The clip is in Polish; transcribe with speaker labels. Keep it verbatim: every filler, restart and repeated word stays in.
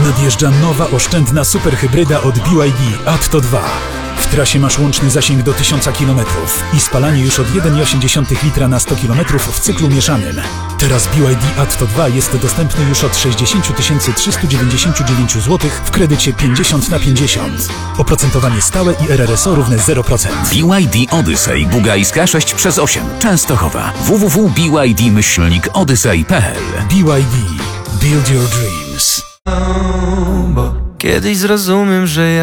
Speaker 1: Nadjeżdża nowa, oszczędna superhybryda od B Y D Atto dwa. W trasie masz łączny zasięg do tysiąca kilometrów i spalanie już od jeden przecinek osiem litra na sto kilometrów w cyklu mieszanym. Teraz B Y D Atto dwa jest dostępny już od sześćdziesiąt tysięcy trzysta dziewięćdziesiąt dziewięć złotych w kredycie pięćdziesiąt na pięćdziesiąt. Oprocentowanie stałe i R R S O równe zero procent.
Speaker 2: B Y D Odyssey Bugajska sześć przez osiem Częstochowa. w w w kropka b y d myślnik odyssey kropka p l.
Speaker 1: B Y D. Build your dreams.
Speaker 3: Kiedyś zrozumiem, że ja